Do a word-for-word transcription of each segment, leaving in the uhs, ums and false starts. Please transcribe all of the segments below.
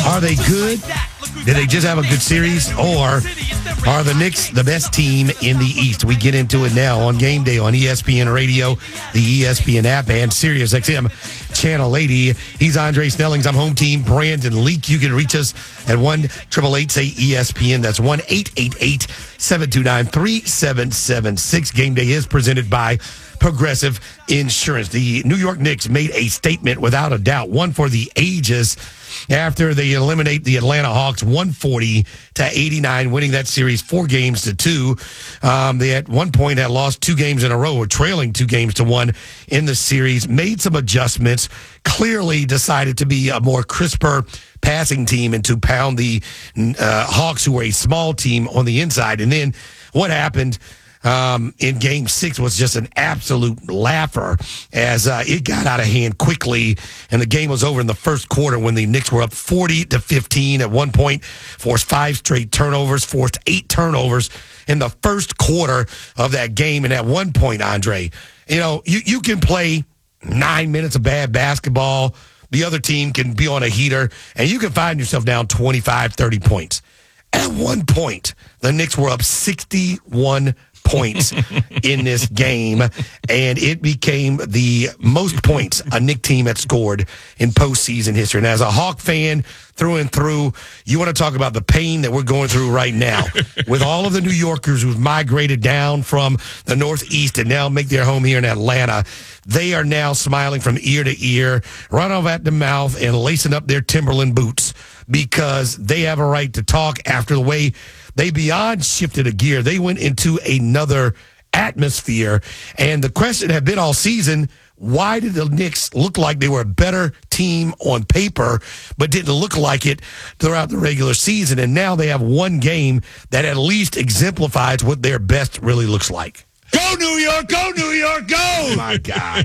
Are they good? Did they just have a good series? Or are the Knicks the best team in the East? We get into it now on Game Day on E S P N Radio, the E S P N app, and Sirius X M Channel eighty. He's Andre Snellings. I'm home team Brandon Leak. You can reach us at one eight eight eight say E S P N. That's one eight eight eight seven two nine three seven seven six. Game Day is presented by Progressive Insurance. The New York Knicks made a statement without a doubt, one for the ages, after they eliminate the Atlanta Hawks one forty to eighty-nine, winning that series four games to two. Um, they at one point had lost two games in a row, or trailing two games to one in the series, made some adjustments, clearly decided to be a more crisper passing team and to pound the uh, Hawks, who were a small team on the inside. And then what happened Um, in game six was just an absolute laugher as uh, it got out of hand quickly, and the game was over in the first quarter when the Knicks were up forty to fifteen. At one point, forced five straight turnovers, forced eight turnovers in the first quarter of that game. And at one point, Andre, you know, you, you can play nine minutes of bad basketball. The other team can be on a heater, and you can find yourself down twenty-five, thirty points. At one point, the Knicks were up sixty-one points in this game, and it became the most points a Knicks team had scored in postseason history. And as a Hawk fan through and through, you want to talk about the pain that we're going through right now with all of the New Yorkers who've migrated down from the Northeast and now make their home here in Atlanta. They are now smiling from ear to ear, run off at the mouth, and lacing up their Timberland boots because they have a right to talk after the way they beyond shifted a gear. They went into another atmosphere. And the question had been all season, why did the Knicks look like they were a better team on paper, but didn't look like it throughout the regular season? And now they have one game that at least exemplifies what their best really looks like. Go, New York! Go, New York! Go! My God.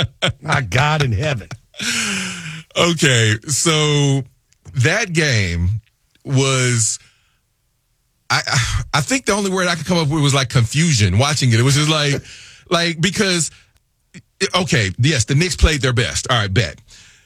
My God in heaven. Okay, so that game was... I I think the only word I could come up with was like confusion watching it. It was just like, like because, okay, yes, the Knicks played their best. All right, bet.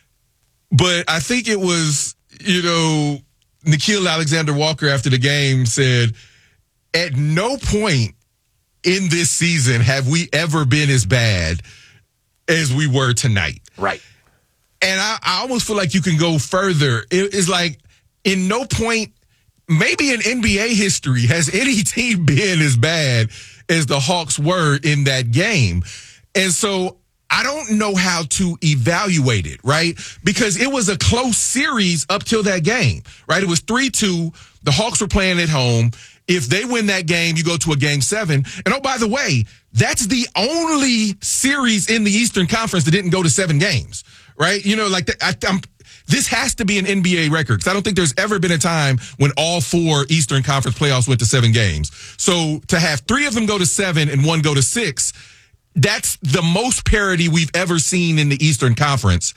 But I think it was, you know, Nickeil Alexander-Walker after the game said, at no point in this season have we ever been as bad as we were tonight. Right. And I, I almost feel like you can go further. It, it's like, in no point, maybe in N B A history, has any team been as bad as the Hawks were in that game? And so I don't know how to evaluate it, right? Because it was a close series up till that game, right? It was three two. The Hawks were playing at home. If they win that game, you go to a game seven. And oh, by the way, that's the only series in the Eastern Conference that didn't go to seven games, right? You know, like the, I, I'm, this has to be an N B A record because I don't think there's ever been a time when all four Eastern Conference playoffs went to seven games. So to have three of them go to seven and one go to six, that's the most parity we've ever seen in the Eastern Conference.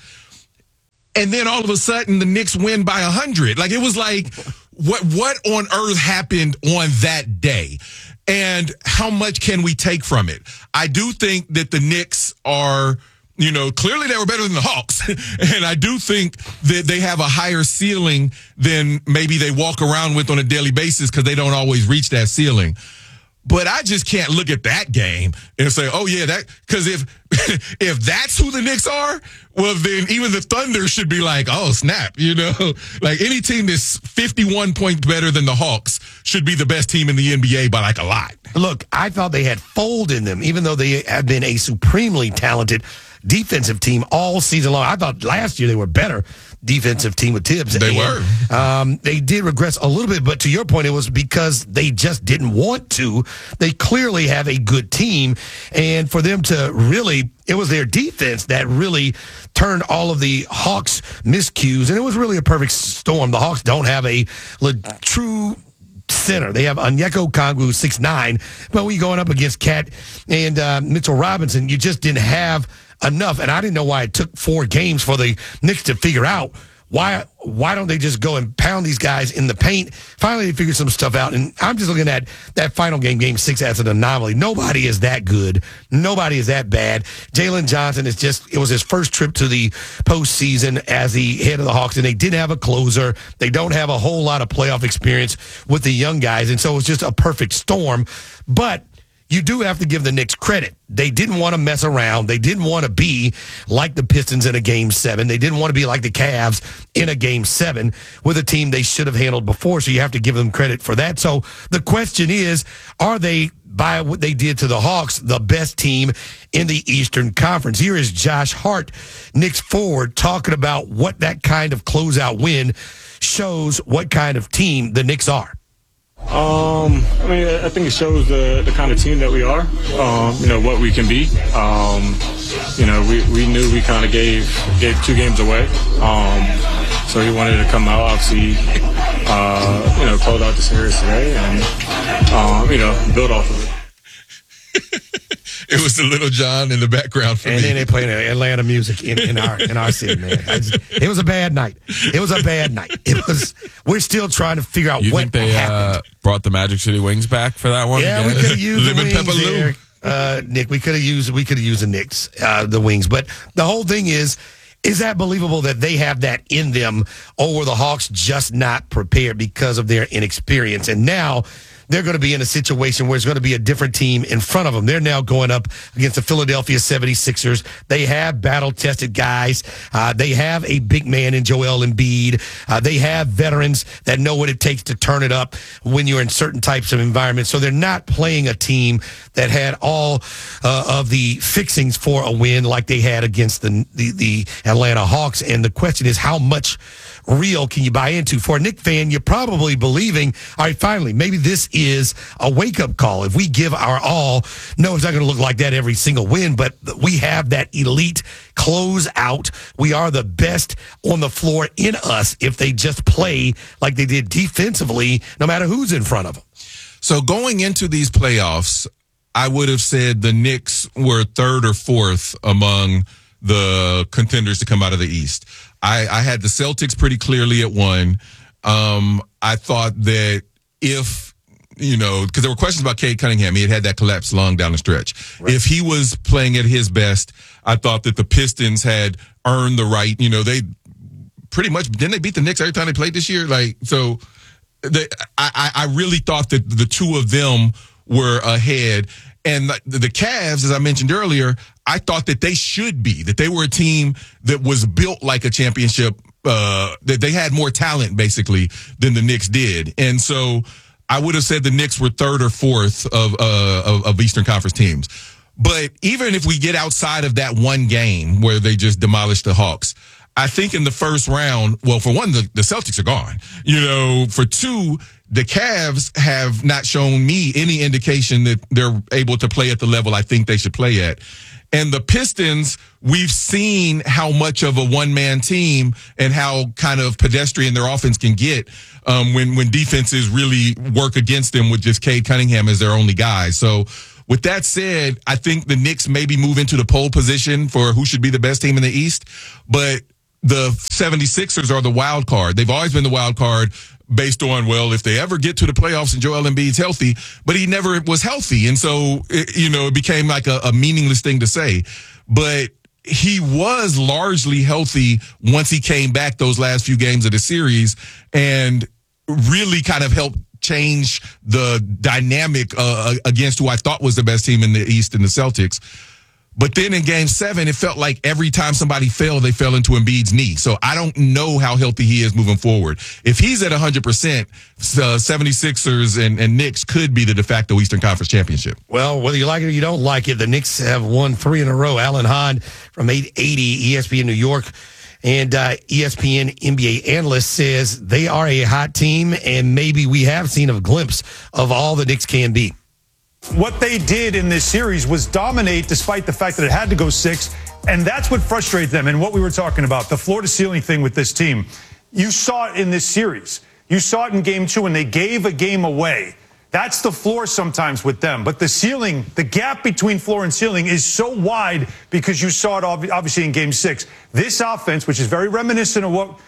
And then all of a sudden, the Knicks win by one hundred. Like, it was like, what what on earth happened on that day? And how much can we take from it? I do think that the Knicks are... You know, clearly they were better than the Hawks. And I do think that they have a higher ceiling than maybe they walk around with on a daily basis because they don't always reach that ceiling. But I just can't look at that game and say, oh, yeah, that because if if that's who the Knicks are, well, then even the Thunder should be like, oh, snap, you know, like any team that's fifty-one points better than the Hawks should be the best team in the N B A by like a lot. Look, I thought they had fold in them, even though they have been a supremely talented defensive team all season long. I thought last year they were better defensive team with Tibbs. They and, were. Um, they did regress a little bit, but to your point, it was because they just didn't want to. They clearly have a good team, and for them to really, it was their defense that really turned all of the Hawks' miscues, and it was really a perfect storm. The Hawks don't have a le- true center. They have Onyeka Okongwu, six nine, but when you're going up against Cat and uh, Mitchell Robinson, you just didn't have enough. And I didn't know why it took four games for the Knicks to figure out Why why don't they just go and pound these guys in the paint? Finally, they figured some stuff out. And I'm just looking at that final game, game six, as an anomaly. Nobody is that good. Nobody is that bad. Jalen Johnson is just, it was his first trip to the postseason as the head of the Hawks, and they didn't have a closer. They don't have a whole lot of playoff experience with the young guys. And so it was just a perfect storm. But you do have to give the Knicks credit. They didn't want to mess around. They didn't want to be like the Pistons in a game seven. They didn't want to be like the Cavs in a game seven with a team they should have handled before. So you have to give them credit for that. So the question is, are they, by what they did to the Hawks, the best team in the Eastern Conference? Here is Josh Hart, Knicks forward, talking about what that kind of closeout win shows, what kind of team the Knicks are. Um, I mean, I think it shows the, the kind of team that we are, um, you know, what we can be. Um, you know, we, we knew we kind of gave gave two games away. Um, so he wanted to come out, obviously, uh, you know, close out the series today and, um, you know, build off of it. It was the Little John in the background for and me. And then they played Atlanta music in, in our in our city, man. Just, it was a bad night. It was a bad night. It was. We're still trying to figure out you what think they happened. Uh, brought the Magic City Wings back for that one? Yeah, again? we could have used the Lemon wings pepper there, uh, Nick. We could have used we could have used the Knicks, uh, the wings. But the whole thing is, is that believable that they have that in them, or were the Hawks just not prepared because of their inexperience? And now they're going to be in a situation where it's going to be a different team in front of them. They're now going up against the Philadelphia seventy-sixers. They have battle-tested guys. Uh, they have a big man in Joel Embiid. Uh, they have veterans that know what it takes to turn it up when you're in certain types of environments. So they're not playing a team that had all uh, of the fixings for a win like they had against the, the, the Atlanta Hawks. And the question is, how much real can you buy into? For a Knick fan, you're probably believing, all right, finally, maybe this is a wake-up call. If we give our all, no, it's not going to look like that every single win, but we have that elite close out. We are the best on the floor in us if they just play like they did defensively, no matter who's in front of them. So going into these playoffs, I would have said the Knicks were third or fourth among the contenders to come out of the East. I, I had the Celtics pretty clearly at one. Um, I thought that if, you know, because there were questions about Cade Cunningham. He had had that collapsed lung down the stretch. Right. If he was playing at his best, I thought that the Pistons had earned the right. You know, they pretty much, didn't they beat the Knicks every time they played this year? Like, so they, I, I really thought that the two of them were ahead. And the, the Cavs, as I mentioned earlier, I thought that they should be, that they were a team that was built like a championship, uh, that they had more talent, basically, than the Knicks did. And so I would have said the Knicks were third or fourth of, uh, of, of Eastern Conference teams. But even if we get outside of that one game where they just demolished the Hawks, I think in the first round, well, for one, the, the Celtics are gone. You know, for two, the Cavs have not shown me any indication that they're able to play at the level I think they should play at. And the Pistons, we've seen how much of a one-man team and how kind of pedestrian their offense can get um, when, when defenses really work against them with just Cade Cunningham as their only guy. So with that said, I think the Knicks maybe move into the pole position for who should be the best team in the East. But the seventy-sixers are the wild card. They've always been the wild card based on, well, if they ever get to the playoffs and Joel Embiid's healthy, but he never was healthy. And so, it, you know, it became like a, a meaningless thing to say. But he was largely healthy once he came back those last few games of the series and really kind of helped change the dynamic uh, against who I thought was the best team in the East in the Celtics. But then in game seven, it felt like every time somebody fell, they fell into Embiid's knee. So I don't know how healthy he is moving forward. If he's at one hundred percent, uh, seventy-sixers and, and Knicks could be the de facto Eastern Conference championship. Well, whether you like it or you don't like it, the Knicks have won three in a row. Alan Hahn from eight eighty E S P N New York and uh, E S P N N B A analyst says they are a hot team, and maybe we have seen a glimpse of all the Knicks can be. What they did in this series was dominate despite the fact that it had to go six, and that's what frustrates them. And what we were talking about, the floor-to-ceiling thing with this team, you saw it in this series. You saw it in game two, and they gave a game away. That's the floor sometimes with them. But the ceiling, the gap between floor and ceiling is so wide because you saw it obviously in game six. This offense, which is very reminiscent of what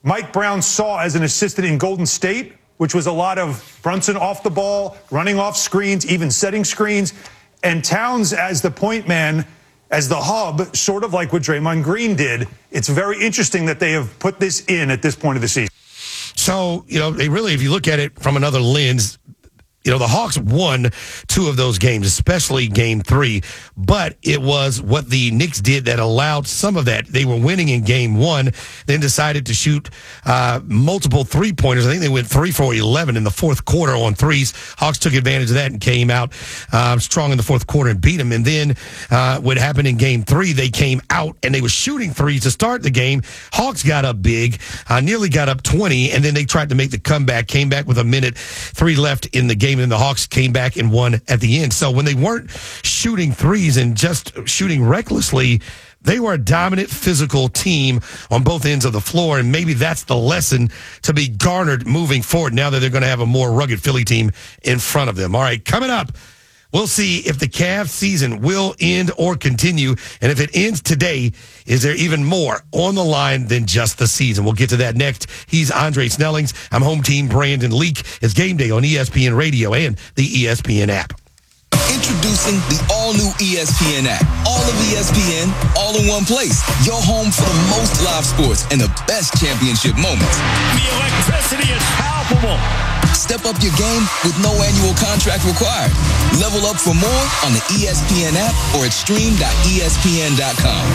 Mike Brown saw as an assistant in Golden State, which was a lot of Brunson off the ball, running off screens, even setting screens, and Towns as the point man, as the hub, sort of like what Draymond Green did. It's very interesting that they have put this in at this point of the season. So, you know, they really, if you look at it from another lens, you know, the Hawks won two of those games, especially game three, but it was what the Knicks did that allowed some of that. They were winning in game one, then decided to shoot uh, multiple three-pointers. I think they went three for eleven in the fourth quarter on threes. Hawks took advantage of that and came out uh, strong in the fourth quarter and beat them. And then uh, what happened in game three, they came out and they were shooting threes to start the game. Hawks got up big, uh, nearly got up twenty, and then they tried to make the comeback, came back with a minute, three left in the game. And the Hawks came back and won at the end. So when they weren't shooting threes and just shooting recklessly, they were a dominant physical team on both ends of the floor, and maybe that's the lesson to be garnered moving forward now that they're going to have a more rugged Philly team in front of them. All right, coming up, we'll see if the Cavs season will end or continue, and if it ends today, is there even more on the line than just the season? We'll get to that next. He's Andre Snellings. I'm home team Brandon Leak. It's Game Day on E S P N Radio and the E S P N app. Introducing the all-new E S P N app. All of E S P N, all in one place. Your home for the most live sports and the best championship moments. The electricity is palpable. Step up your game with no annual contract required. Level up for more on the E S P N app or at stream dot E S P N dot com.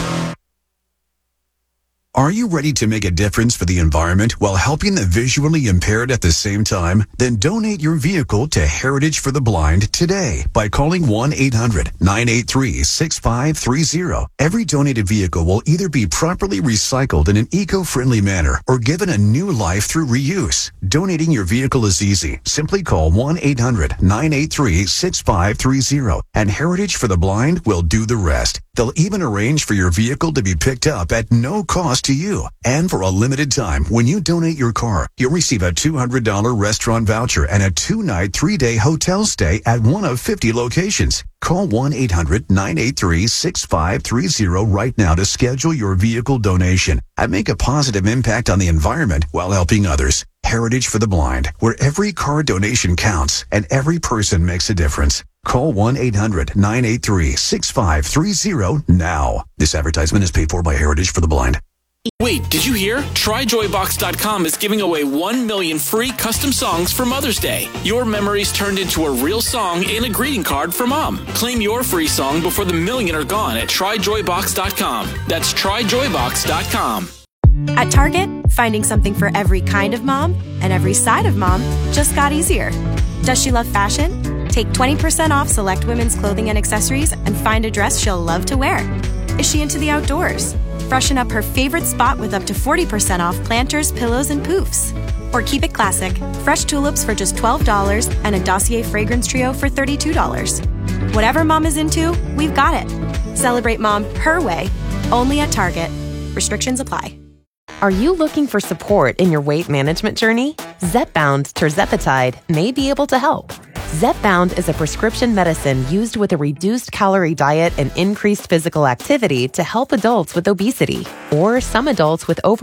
Are you ready to make a difference for the environment while helping the visually impaired at the same time? Then donate your vehicle to Heritage for the Blind today by calling one eight hundred nine eight three six five three zero. Every donated vehicle will either be properly recycled in an eco-friendly manner or given a new life through reuse. Donating your vehicle is easy. Simply call one eight hundred nine eight three six five three zero and Heritage for the Blind will do the rest. They'll even arrange for your vehicle to be picked up at no cost to you. And for a limited time, when you donate your car, you'll receive a two hundred dollars restaurant voucher and a two-night, three-day hotel stay at one of fifty locations. Call one eight hundred nine eight three six five three zero right now to schedule your vehicle donation and make a positive impact on the environment while helping others. Heritage for the Blind, where every car donation counts and every person makes a difference. Call one eight hundred nine eight three six five three zero now. This advertisement is paid for by Heritage for the Blind. Wait, did you hear? Try Joy Box dot com is giving away one million free custom songs for Mother's Day. Your memories turned into a real song and a greeting card for Mom. Claim your free song before the million are gone at Try Joy Box dot com. That's Try Joy Box dot com. At Target, finding something for every kind of mom and every side of mom just got easier. Does she love fashion? Take twenty percent off select women's clothing and accessories and find a dress she'll love to wear. Is she into the outdoors? Freshen up her favorite spot with up to forty percent off planters, pillows, and poofs. Or keep it classic. Fresh tulips for just twelve dollars and a Dossier fragrance trio for thirty-two dollars. Whatever mom is into, we've got it. Celebrate mom her way, only at Target. Restrictions apply. Are you looking for support in your weight management journey? Zepbound tirzepatide may be able to help. Zepbound is a prescription medicine used with a reduced calorie diet and increased physical activity to help adults with obesity or some adults with over